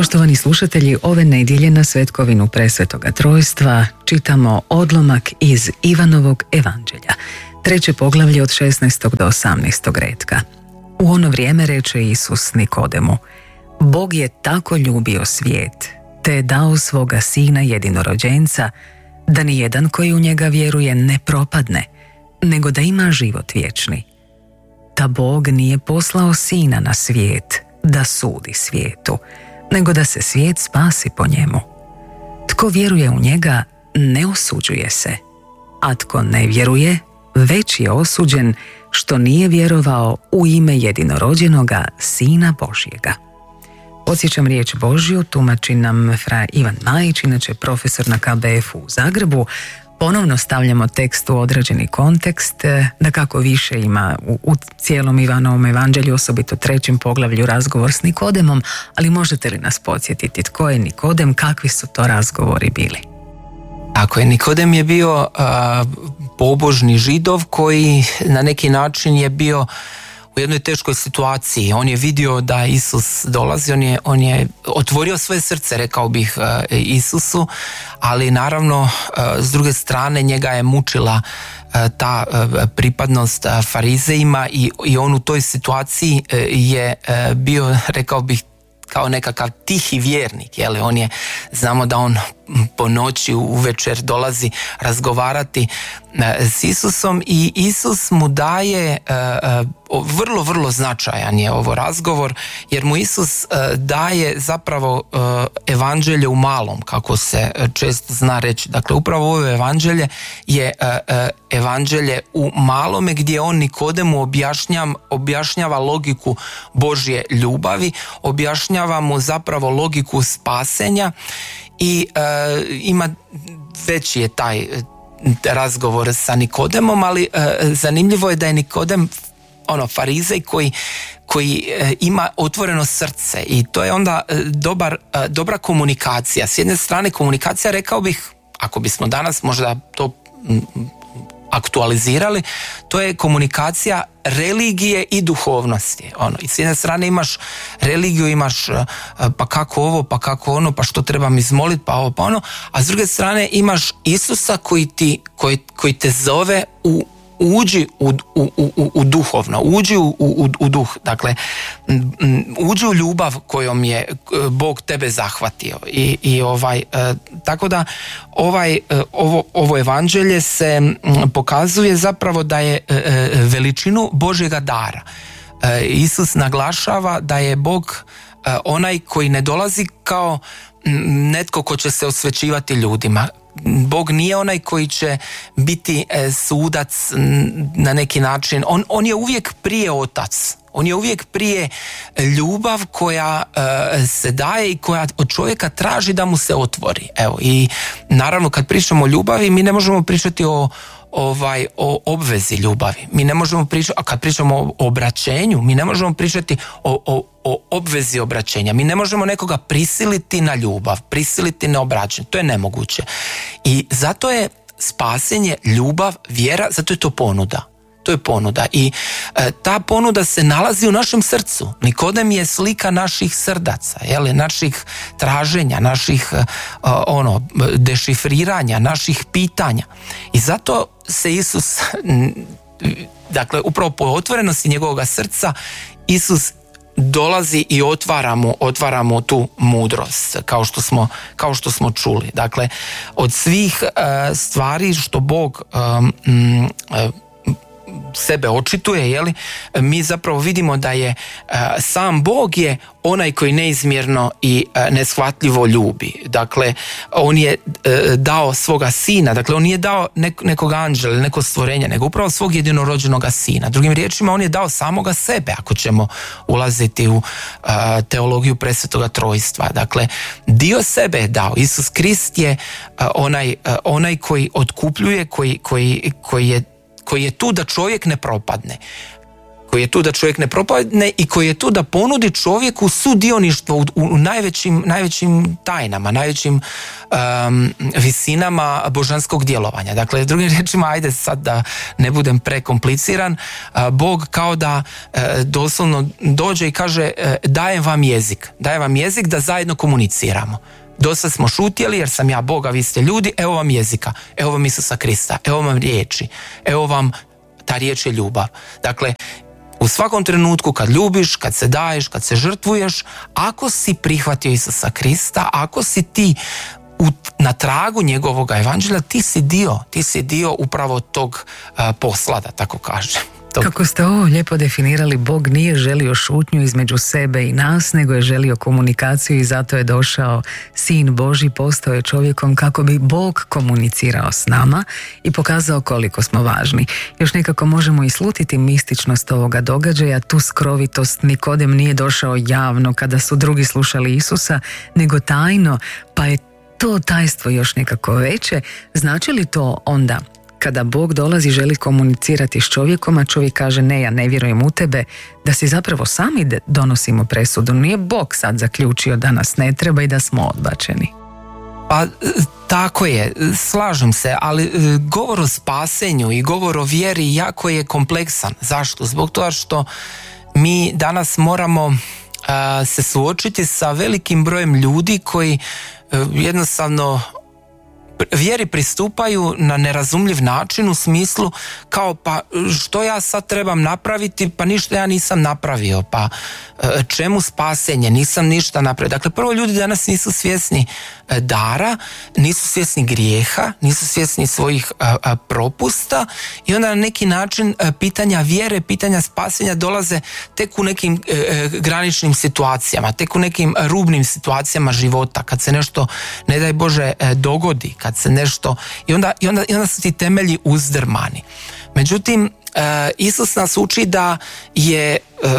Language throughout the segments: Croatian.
Poštovani slušatelji, ove nedjelje na Svetkovinu Presvetoga Trojstva čitamo odlomak iz Ivanovog evanđelja, 3. poglavlje od 16. do 18. retka. U ono vrijeme reče Isus Nikodemu: Bog je tako ljubio svijet, te je dao svoga sina jedinorođenca, da ni jedan koji u njega vjeruje ne propadne, nego da ima život vječni. Ta Bog nije poslao sina na svijet da sudi svijetu, nego da se svijet spasi po njemu. Tko vjeruje u njega ne osuđuje se, a tko ne vjeruje već je osuđen što nije vjerovao u ime jedinorođenoga Sina Božjega. Podsjećam, riječ Božju tumači nam fra Ivan Majić, inače profesor na KBF-u u Zagrebu. Ponovno stavljamo tekst u određeni kontekst, da kako više ima u cijelom Ivanovom evanđelju, osobito 3. poglavlju, razgovor s Nikodemom, ali možete li nas podsjetiti tko je Nikodem, kakvi su to razgovori bili? Tako je, Nikodem je bio pobožni Židov koji na neki način je bio u jednoj teškoj situaciji. On je vidio da Isus dolazi, on je otvorio svoje srce, rekao bih, Isusu, ali naravno s druge strane njega je mučila ta pripadnost farizejima i on u toj situaciji je bio, rekao bih, kao nekakav tihi vjernik, jel? Znamo da on po noći uvečer dolazi razgovarati s Isusom i Isus mu daje, vrlo, vrlo značajan je ovo razgovor, jer mu Isus daje zapravo evanđelje u malom, kako se često zna reći. Dakle, upravo ovo evanđelje je evanđelje u malome, gdje on Nikodemu objašnjava logiku Božje ljubavi, objašnjava mu zapravo logiku spasenja i ima veći je taj razgovor sa Nikodemom, ali zanimljivo je da je Nikodem farizej koji ima otvoreno srce i to je onda dobra komunikacija. S jedne strane komunikacija, rekao bih, ako bismo danas možda to aktualizirali, to je komunikacija religije i duhovnosti. I s jedne strane imaš religiju, imaš pa kako ovo, pa kako ono, pa što trebam izmoliti, pa ovo, pa ono, a s druge strane imaš Isusa koji te zove uđi u duhovno, uđi u duh, dakle uđi u ljubav kojom je Bog tebe zahvatio tako da ovo evanđelje se pokazuje zapravo da je veličinu Božjega dara. Isus naglašava da je Bog onaj koji ne dolazi kao netko ko će se osvećivati ljudima. Bog nije onaj koji će biti sudac na neki način. On je uvijek prije otac. On je uvijek prije ljubav koja se daje i koja od čovjeka traži da mu se otvori. I naravno kad pričamo o ljubavi, mi ne možemo pričati o obvezi ljubavi. Mi ne možemo pričati, a kad pričamo o obraćenju, mi ne možemo pričati o obvezi obraćenja. Mi ne možemo nekoga prisiliti na ljubav, prisiliti na obraćanje. To je nemoguće. I zato je spasenje, ljubav, vjera, zato je to ponuda. To je ponuda i ta ponuda se nalazi u našem srcu. Nikodem je slika naših srdaca, naših traženja, naših dešifriranja, naših pitanja. I zato se Isus, dakle, upravo po otvorenosti njegovog srca, Isus dolazi i otvara mu tu mudrost, kao što smo čuli. Dakle, od svih stvari što Bog sebe očituje, mi zapravo vidimo da je sam Bog je onaj koji neizmjerno i neshvatljivo ljubi. Dakle, on je dao svoga sina, dakle on nije dao nekog anđela, neko stvorenje, nego upravo svog jedinorođenoga sina. Drugim riječima, on je dao samoga sebe, ako ćemo ulaziti u teologiju Presvetoga Trojstva. Dakle, dio sebe je dao. Isus Krist je onaj koji otkupljuje, koji je tu da čovjek ne propadne. koji je tu da čovjek ne propadne i koji je tu da ponudi čovjeku sudioništvo u najvećim tajnama, najvećim visinama božanskog djelovanja. Dakle, drugim riječima, ajde sad da ne budem prekompliciran, Bog kao da doslovno dođe i kaže dajem vam jezik da zajedno komuniciramo. Dosad smo šutjeli jer sam ja Bog, a vi ste ljudi, evo vam jezika, evo vam Isusa Krista, evo vam riječi, evo vam ta riječ je ljubav. Dakle, u svakom trenutku kad ljubiš, kad se daješ, kad se žrtvuješ, ako si prihvatio Isusa Krista, ako si ti na tragu njegovog evanđelja, ti si dio upravo tog posla, da tako kažem. Kako ste ovo lijepo definirali, Bog nije želio šutnju između sebe i nas, nego je želio komunikaciju i zato je došao Sin Božji, postao je čovjekom kako bi Bog komunicirao s nama i pokazao koliko smo važni. Još nekako možemo i slutiti mističnost ovoga događaja, tu skrovitost. Nikodem nije došao javno kada su drugi slušali Isusa, nego tajno, pa je to tajstvo još nekako veće. Znači li to onda kada Bog dolazi, želi komunicirati s čovjekom, a čovjek kaže ne, ja ne vjerujem u tebe, da si zapravo sami donosimo presudu? Nije Bog sad zaključio da nas ne treba i da smo odbačeni? Pa tako je, slažem se, ali govor o spasenju i govor o vjeri jako je kompleksan. Zašto? Zbog toga što mi danas moramo se suočiti sa velikim brojem ljudi koji jednostavno vjeri pristupaju na nerazumljiv način, u smislu kao pa što ja sad trebam napraviti, pa ništa ja nisam napravio, pa čemu spasenje, nisam ništa napravio. Dakle, prvo, ljudi danas nisu svjesni dara, nisu svjesni grijeha, nisu svjesni svojih propusta i onda na neki način pitanja vjere, pitanja spasenja dolaze tek u nekim graničnim situacijama, tek u nekim rubnim situacijama života, kad se nešto, ne daj Bože, dogodi, kad se nešto, i onda su ti temelji uzdrmani. Međutim, Isus nas uči da je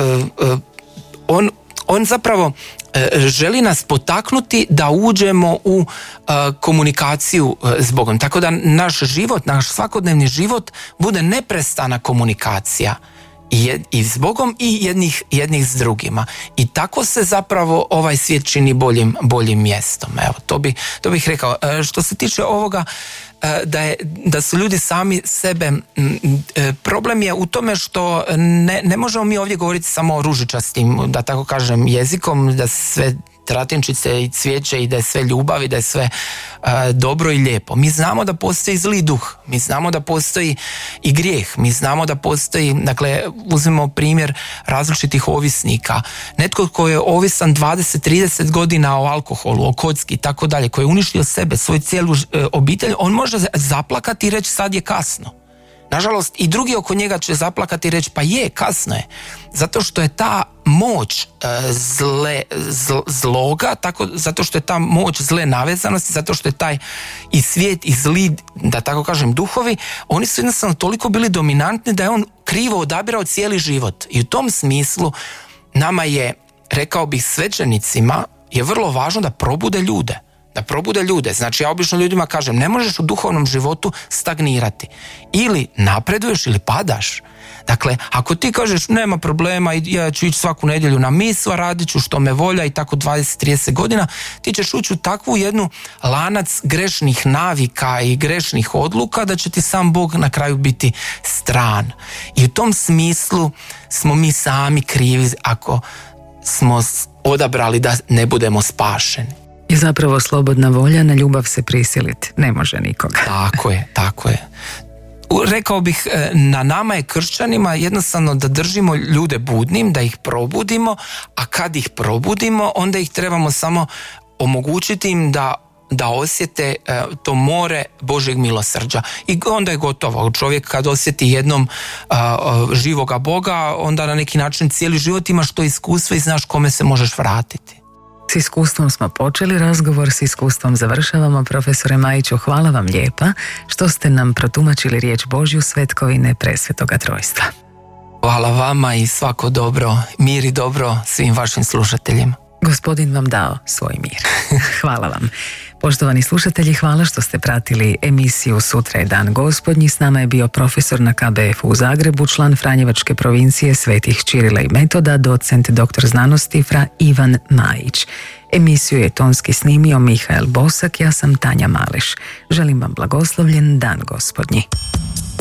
on zapravo želi nas potaknuti da uđemo u komunikaciju s Bogom. Tako da naš život, naš svakodnevni život bude neprestana komunikacija i s Bogom i jednih s drugima. I tako se zapravo ovaj svijet čini boljim mjestom. Evo, to bih rekao. Što se tiče ovoga, da su ljudi sami sebe, problem je u tome što ne možemo mi ovdje govoriti samo o ružičastim, da tako kažem, jezikom, da sve tratinčice i cvijeće i da je sve ljubav i da je sve dobro i lijepo. Mi znamo da postoji zli duh, mi znamo da postoji i grijeh, mi znamo da postoji, dakle, uzmemo primjer različitih ovisnika. Netko koji je ovisan 20-30 godina o alkoholu, o kocki i tako dalje, koji je uništio sebe, svoju cijelu obitelj, on može zaplakati i reći sad je kasno. Nažalost, i drugi oko njega će zaplakati i reći pa je, kasno je. Zato što je ta moć zloga, zato što je ta moć zle navezanosti, zato što je taj i svijet i zli, da tako kažem, duhovi, oni su jednostavno toliko bili dominantni da je on krivo odabirao cijeli život. I u tom smislu nama je, rekao bih, svećenicima je vrlo važno da probude ljude. Znači, ja obično ljudima kažem, ne možeš u duhovnom životu stagnirati. Ili napreduješ ili padaš. Dakle, ako ti kažeš nema problema, ja ću ići svaku nedjelju na misu, a radit ću što me volja i tako 20-30 godina, ti ćeš ući u takvu jednu lanac grešnih navika i grešnih odluka da će ti sam Bog na kraju biti stran. I u tom smislu smo mi sami krivi ako smo odabrali da ne budemo spašeni. Je zapravo slobodna volja, na ljubav se prisiliti ne može nikoga. Tako je. Rekao bih, na nama je kršćanima jednostavno da držimo ljude budnim, da ih probudimo, a kad ih probudimo, onda ih trebamo samo omogućiti im da osjete to more Božjeg milosrđa. I onda je gotovo. Čovjek kad osjeti jednom živoga Boga, onda na neki način cijeli život imaš to iskustvo i znaš kome se možeš vratiti. S iskustvom smo počeli razgovor, s iskustvom završavamo. Profesore Majiću, hvala vam lijepa što ste nam protumačili riječ Božju, svetkovine presvetoga trojstva. Hvala vama i svako dobro, mir i dobro svim vašim slušateljima. Gospodin vam dao svoj mir. Hvala vam. Poštovani slušatelji, hvala što ste pratili emisiju Sutra je dan Gospodnji. S nama je bio profesor na KBF u Zagrebu, član Franjevačke provincije Svetih Čirila i Metoda, docent dr. znanosti Fra Ivan Majić. Emisiju je tonski snimio Mihael Bosak, ja sam Tanja Maleš. Želim vam blagoslovljen dan Gospodnji.